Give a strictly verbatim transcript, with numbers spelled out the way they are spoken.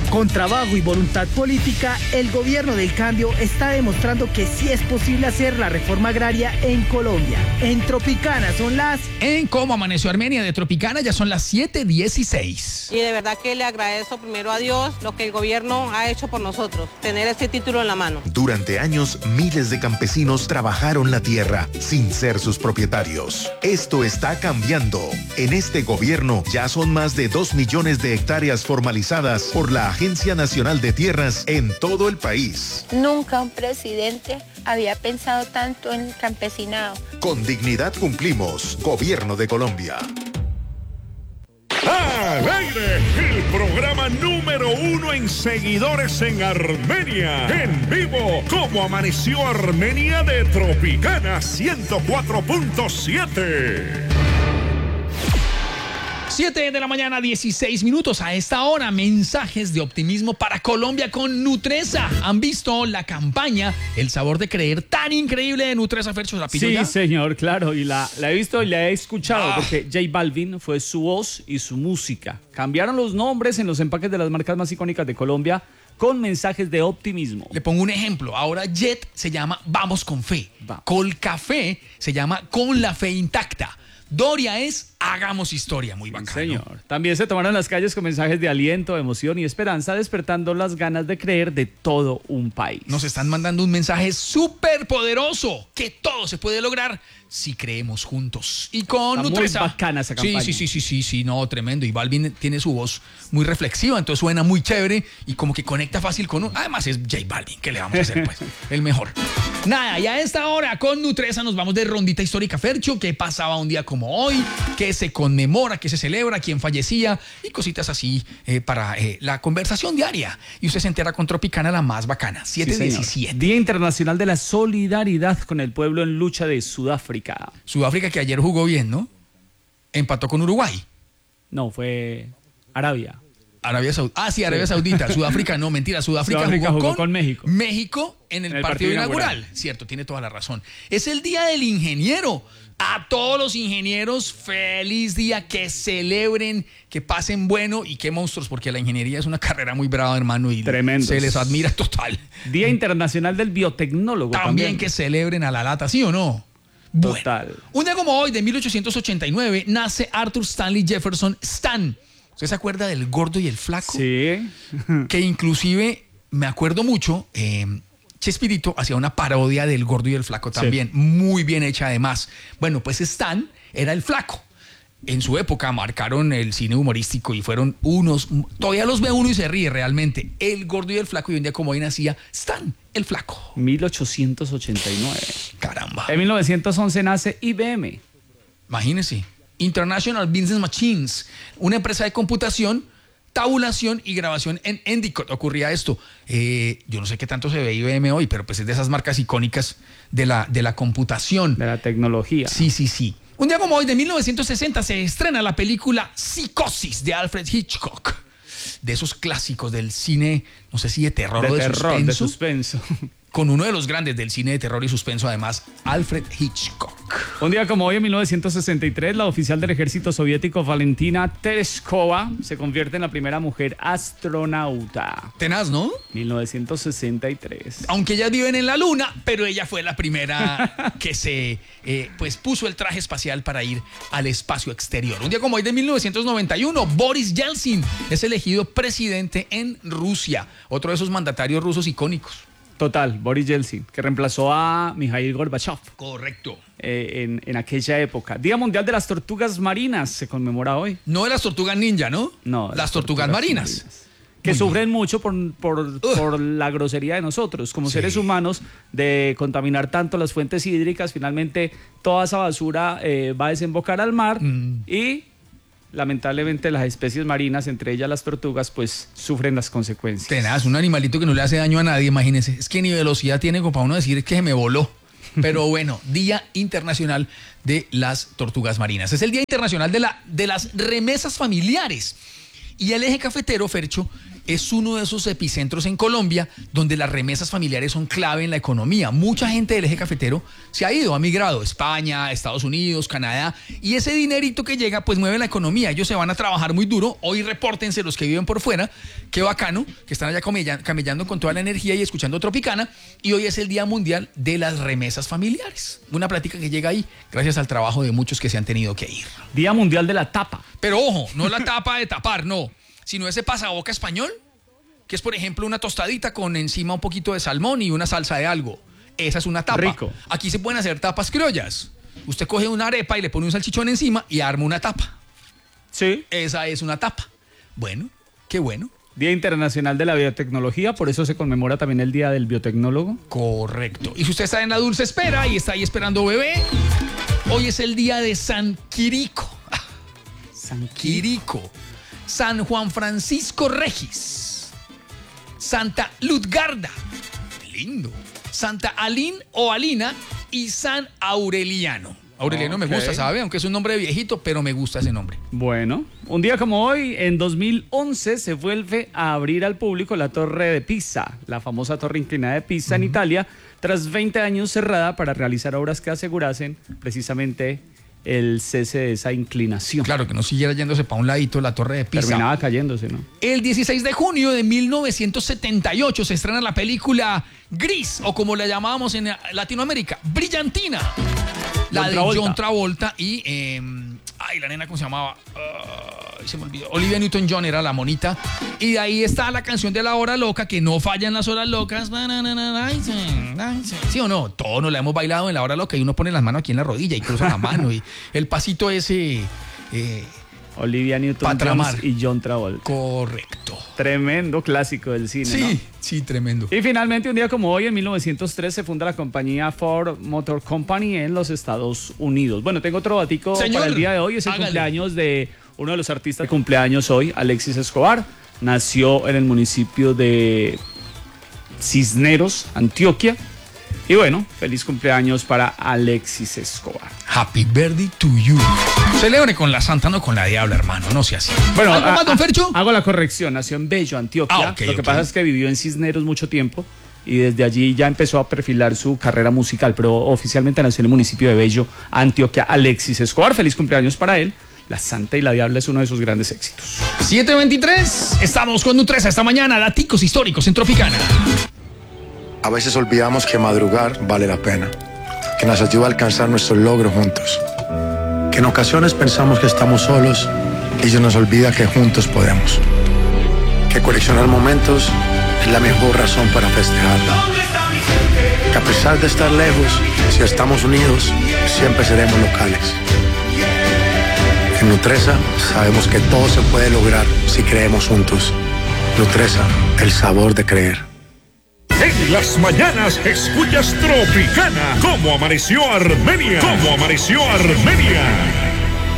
Con trabajo y voluntad política, el gobierno del cambio está demostrando que sí es posible hacer la reforma agraria en Colombia. En Tropicana son las... En Cómo Amaneció Armenia de Tropicana ya son las siete dieciséis. Y de verdad que le agradezco primero a Dios lo que el gobierno ha hecho por nosotros, tener este título en la mano. Durante años, miles de campesinos trabajaron la tierra sin ser sus propietarios. Esto está cambiando. En este gobierno ya son más de dos millones de hectáreas formalizadas por la Agencia Nacional de Tierras en todo el país. Nunca un presidente había pensado tanto en el campesinado. Con dignidad cumplimos. Gobierno de Colombia. ¡Al aire! El programa número uno en seguidores en Armenia. En vivo, Cómo Amaneció Armenia de Tropicana ciento cuatro punto siete. siete de la mañana, dieciséis minutos. A esta hora, mensajes de optimismo para Colombia con Nutresa. ¿Han visto la campaña El sabor de creer tan increíble de Nutresa, Fercho? ¿La pilló Sí, ya? señor, claro. Y la, la he visto y la he escuchado Ah. porque J Balvin fue su voz y su música. Cambiaron los nombres en los empaques de las marcas más icónicas de Colombia con mensajes de optimismo. Le pongo un ejemplo. Ahora Jet se llama Vamos con Fe. Vamos. Colcafé se llama Con la Fe Intacta. Doria es Hagamos Historia. Muy bacano. Señor. También se tomaron las calles con mensajes de aliento, emoción y esperanza, despertando las ganas de creer de todo un país. Nos están mandando un mensaje súper poderoso, que todo se puede lograr si creemos juntos. Y con Está muy Nutresa. bacana esa campaña. Sí, sí, sí, sí, sí, sí, no, tremendo. Y Balvin tiene su voz muy reflexiva, entonces suena muy chévere y como que conecta fácil con uno. Además es J Balvin, ¿qué le vamos a hacer pues? El mejor. Nada, y a esta hora con Nutresa nos vamos de rondita histórica, Fercho. ¿Qué pasaba un día como hoy? ¿Qué se conmemora? ¿Qué se celebra? ¿Quién fallecía? Y cositas así eh, para eh, la conversación diaria. Y usted se entera con Tropicana, la más bacana. siete diecisiete. Día Internacional de la Solidaridad con el pueblo en lucha de Sudáfrica. Sudáfrica, que ayer jugó bien, ¿no? Empató con Uruguay. No, fue Arabia. Arabia Saudita. Ah, sí, Arabia Saudita. Sudáfrica, no, mentira. Sudáfrica, Sudáfrica jugó, jugó con, con México. México en el, En el partido, partido inaugural. inaugural. Cierto, tiene toda la razón. Es el Día del Ingeniero. A todos los ingenieros, feliz día, que celebren, que pasen bueno y qué monstruos, porque la ingeniería es una carrera muy brava, hermano, y Tremendos. se les admira total. Día Internacional del Biotecnólogo También, también. que celebren a la lata, ¿sí o no? Bueno, Total. un día como hoy, de mil ochocientos ochenta y nueve, nace Arthur Stanley Jefferson Stan. ¿Usted se acuerda del gordo y el flaco? Sí. Que inclusive, me acuerdo mucho, eh, Chespirito hacía una parodia del gordo y el flaco también, Sí. muy bien hecha además. Bueno, pues Stan era el flaco. En su época marcaron el cine humorístico y fueron unos, todavía los ve uno y se ríe realmente. El gordo y el flaco, y un día como hoy nacía Stan, el flaco. mil ochocientos ochenta y nueve. Caramba. En mil novecientos once nace I B M. Imagínense. International Business Machines, una empresa de computación, tabulación y grabación en Endicott. Ocurría esto. Eh, yo no sé qué tanto se ve I B M hoy, pero pues es de esas marcas icónicas de la, de la computación. De la tecnología. Sí, sí, sí. Un día como hoy, de mil novecientos sesenta, se estrena la película Psicosis de Alfred Hitchcock. De esos clásicos del cine, no sé si de terror De o de terror, suspenso. de suspenso. Con uno de los grandes del cine de terror y suspenso, además, Alfred Hitchcock. Un día como hoy, en mil novecientos sesenta y tres, la oficial del ejército soviético Valentina Tereshkova se convierte en la primera mujer astronauta. Tenaz, ¿no? mil novecientos sesenta y tres. Aunque ellas viven en la luna, pero ella fue la primera que se eh, pues puso el traje espacial para ir al espacio exterior. Un día como hoy, de mil novecientos noventa y uno, Boris Yeltsin es elegido presidente en Rusia, otro de esos mandatarios rusos icónicos. Total, Boris Yeltsin, que reemplazó a Mikhail Gorbachev. Correcto. Eh, en, en aquella época. Día Mundial de las Tortugas Marinas se conmemora hoy. No de las tortugas ninja, ¿no? No. Las, las tortugas, tortugas marinas. marinas. Que Muy sufren bien. mucho por, por, por la grosería de nosotros, como Sí. seres humanos, de contaminar tanto las fuentes hídricas. Finalmente, toda esa basura eh, va a desembocar al mar Mm. y lamentablemente las especies marinas, entre ellas las tortugas, pues sufren las consecuencias. Tenaz, un animalito que no le hace daño a nadie, imagínense. Es que ni velocidad tiene como para uno decir que se me voló. Pero bueno, Día Internacional de las Tortugas Marinas. Es el Día Internacional de, la, de las Remesas Familiares. Y el eje cafetero, Fercho, es uno de esos epicentros en Colombia donde las remesas familiares son clave en la economía. Mucha gente del eje cafetero se ha ido, ha migrado a España, Estados Unidos, Canadá, y ese dinerito que llega pues mueve la economía. Ellos se van a trabajar muy duro. Hoy repórtense los que viven por fuera, qué bacano, que están allá camellando con toda la energía y escuchando Tropicana, y hoy es el Día Mundial de las Remesas Familiares. Una plática que llega ahí gracias al trabajo de muchos que se han tenido que ir. Día Mundial de la Tapa. Pero ojo, no la tapa de tapar, no, sino ese pasaboca español, que es por ejemplo una tostadita con encima un poquito de salmón y una salsa de algo. Esa es una tapa. Rico. Aquí se pueden hacer tapas criollas. Usted coge una arepa y le pone un salchichón encima y arma una tapa. Sí. Esa es una tapa. Bueno, qué bueno. Día Internacional de la Biotecnología, por eso se conmemora también el Día del Biotecnólogo. Correcto. Y si usted está en la dulce espera y está ahí esperando bebé, hoy es el día de San Quirico. San Quirico. San Juan Francisco Regis. Santa Lutgarda. Lindo. Santa Alín o Alina y San Aureliano. Aureliano Okay. me gusta, ¿sabe? Aunque es un nombre viejito, pero me gusta ese nombre. Bueno, un día como hoy, en dos mil once, se vuelve a abrir al público la Torre de Pisa, la famosa torre inclinada de Pisa, uh-huh, en Italia, tras veinte años cerrada para realizar obras que asegurasen precisamente el cese de esa inclinación. Claro, que no siguiera yéndose para un ladito la Torre de Pisa. Terminaba cayéndose, ¿no? El dieciséis de junio de mil novecientos setenta y ocho se estrena la película Gris, o como la llamábamos en Latinoamérica, Brillantina. La John de Travolta. John Travolta y... Eh, ay, la nena, ¿cómo se llamaba? Uh, se me olvidó. Olivia Newton-John era la monita. Y de ahí está la canción de La Hora Loca, que no falla en las horas locas. ¿Sí o no? Todos nos la hemos bailado en La Hora Loca y uno pone las manos aquí en la rodilla y cruza la mano. Y el pasito ese... Eh, Olivia Newton-John y John Travolta. Correcto. Tremendo clásico del cine, sí, ¿no? Sí, tremendo. Y finalmente, un día como hoy, en mil novecientos tres, se funda la compañía Ford Motor Company en los Estados Unidos. Bueno, tengo otro datico Señor, para el día de hoy. Es el hágale. cumpleaños de uno de los artistas de cumpleaños hoy, Alexis Escobar. Nació en el municipio de Cisneros, Antioquia. Y bueno, feliz cumpleaños para Alexis Escobar. Happy birthday to you. Celebre con la santa, no con la diabla, hermano. No sea así. Bueno, ¿algo a, más, don Fercho? Hago la corrección. Nació en Bello, Antioquia. Ah, okay, Lo que okay. pasa es que vivió en Cisneros mucho tiempo y desde allí ya empezó a perfilar su carrera musical, pero oficialmente nació en el municipio de Bello, Antioquia. Alexis Escobar, feliz cumpleaños para él. La Santa y la Diabla es uno de sus grandes éxitos. siete veintitrés. Estamos con Nutresa esta mañana. Daticos históricos en Tropicana. A veces olvidamos que madrugar vale la pena, que nos ayuda a alcanzar nuestros logros juntos, que en ocasiones pensamos que estamos solos y se nos olvida que juntos podemos, que coleccionar momentos es la mejor razón para festejar, que a pesar de estar lejos, si estamos unidos, siempre seremos locales. En Nutresa sabemos que todo se puede lograr si creemos juntos. Nutresa, el sabor de creer. En las mañanas escuchas Tropicana. ¿Cómo amaneció Armenia? ¿Cómo amaneció Armenia?